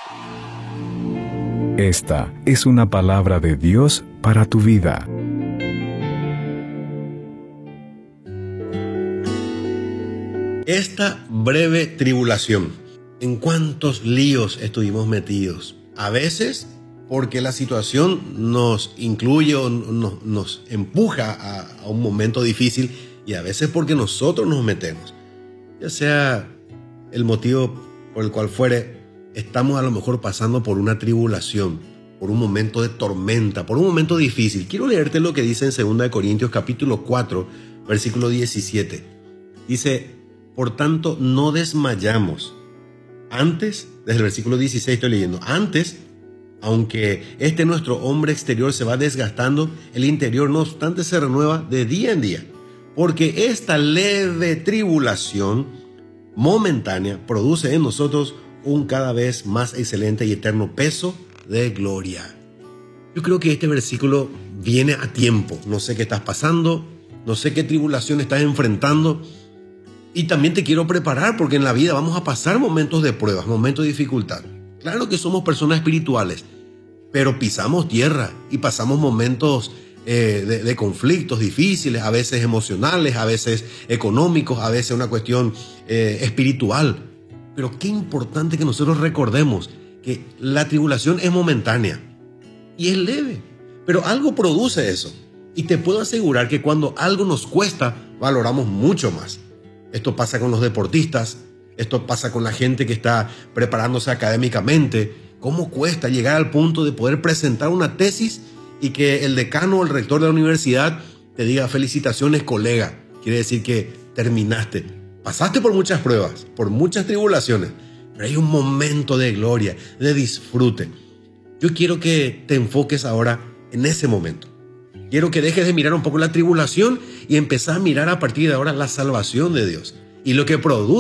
Esta es una palabra de Dios para tu vida. Esta breve tribulación, ¿en cuántos líos estuvimos metidos? A veces porque la situación nos incluye o nos empuja a un momento difícil, y a veces porque nosotros nos metemos. Ya sea el motivo por el cual fuere, estamos a lo mejor pasando por una tribulación, por un momento de tormenta, por un momento difícil. Quiero leerte lo que dice en 2 Corintios capítulo 4, versículo 17. Dice: por tanto, no desmayamos. Antes, desde el versículo 16 estoy leyendo, antes, aunque nuestro hombre exterior se va desgastando, el interior no obstante se renueva de día en día. Porque esta leve tribulación momentánea produce en nosotros un cada vez más excelente y eterno peso de gloria. Yo creo que este versículo viene a tiempo. No sé qué estás pasando, no sé qué tribulación estás enfrentando. Y también te quiero preparar, porque en la vida vamos a pasar momentos de pruebas, momentos de dificultad. Claro que somos personas espirituales, pero pisamos tierra y pasamos momentos de conflictos difíciles, a veces emocionales, a veces económicos, a veces una cuestión espiritual. Pero qué importante que nosotros recordemos que la tribulación es momentánea y es leve, pero algo produce eso. Y te puedo asegurar que cuando algo nos cuesta, valoramos mucho más. Esto pasa con los deportistas, esto pasa con la gente que está preparándose académicamente. ¿Cómo cuesta llegar al punto de poder presentar una tesis y que el decano o el rector de la universidad te diga: felicitaciones, colega? Quiere decir que terminaste. Pasaste por muchas pruebas, por muchas tribulaciones, pero hay un momento de gloria, de disfrute. Yo quiero que te enfoques ahora en ese momento. Quiero que dejes de mirar un poco la tribulación y empezar a mirar a partir de ahora la salvación de Dios y lo que produce